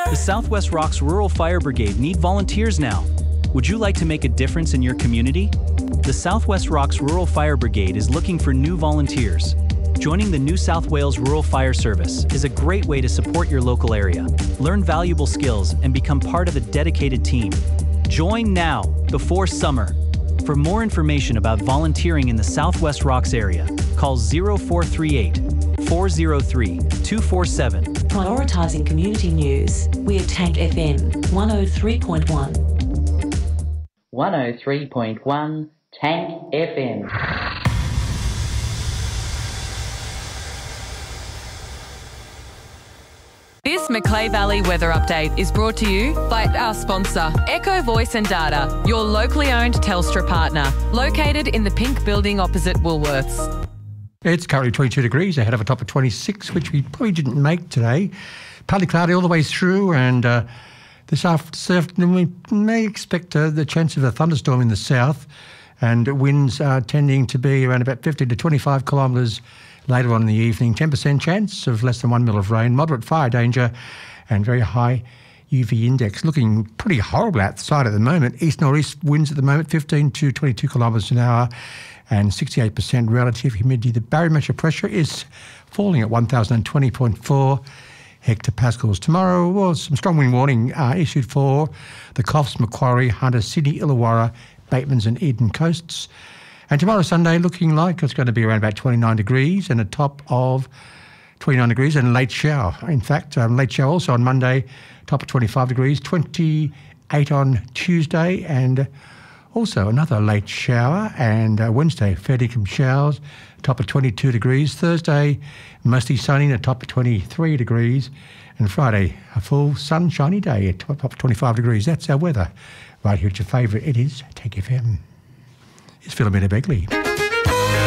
The Southwest Rocks Rural Fire Brigade need volunteers now. Would you like to make a difference in your community? The Southwest Rocks Rural Fire Brigade is looking for new volunteers. Joining the New South Wales Rural Fire Service is a great way to support your local area, learn valuable skills, and become part of a dedicated team. Join now, before summer. For more information about volunteering in the Southwest Rocks area, call 0438 403 247. Prioritising community news, we're Tank FM 103.1. 103.1 Tank FM. This Macleay Valley weather update is brought to you by our sponsor, Echo Voice and Data, your locally owned Telstra partner, located in the pink building opposite Woolworths. It's currently 22 degrees ahead of a top of 26, which we probably didn't make today. Partly cloudy all the way through, and this afternoon we may expect the chance of a thunderstorm in the south, and winds are tending to be around about 50 to 25 kilometres later on in the evening. 10% chance of less than 1 mil of rain, moderate fire danger, and very high UV index. Looking pretty horrible outside at the moment. East-northeast winds at the moment, 15 to 22 kilometres an hour, and 68% relative humidity. The barometric pressure is falling at 1,020.4 hectopascals. Tomorrow, well, some strong wind warning issued for the Coffs, Macquarie, Hunter, Sydney, Illawarra, Batemans and Eden coasts. And tomorrow, Sunday, looking like it's going to be around about 29 degrees and a top of 29 degrees and late shower. In fact, late shower also on Monday, top of 25 degrees, 28 on Tuesday, and also another late shower. And Wednesday, fair dinkum showers, top of 22 degrees. Thursday, mostly sunny, a top of 23 degrees. And Friday, a full sunshiny day, a top of 25 degrees. That's our weather. Right here at your favourite, it is Take FM. It's Philomena Begley.